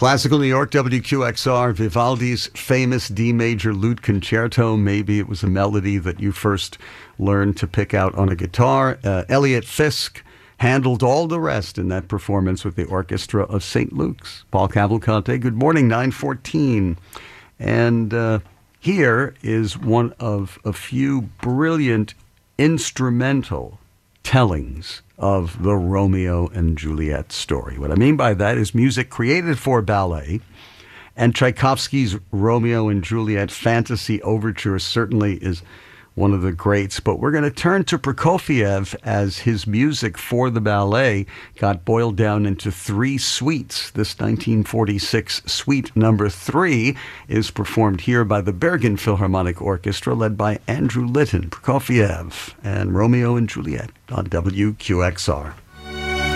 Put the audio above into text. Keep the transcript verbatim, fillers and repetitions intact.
Classical New York, W Q X R, Vivaldi's famous D major lute concerto. Maybe it was a melody that you first learned to pick out on a guitar. Uh, Elliot Fisk handled all the rest in that performance with the Orchestra of Saint Luke's. Paul Cavalcante, good morning, nine fourteen. And uh, here is one of a few brilliant instrumental tellings of the Romeo and Juliet story. What I mean by that is music created for ballet, and Tchaikovsky's Romeo and Juliet Fantasy Overture certainly is one of the greats. But we're going to turn to Prokofiev, as his music for the ballet got boiled down into three suites. This nineteen forty-six suite number three is performed here by the Bergen Philharmonic Orchestra, led by Andrew Litton. Prokofiev and Romeo and Juliet on W Q X R.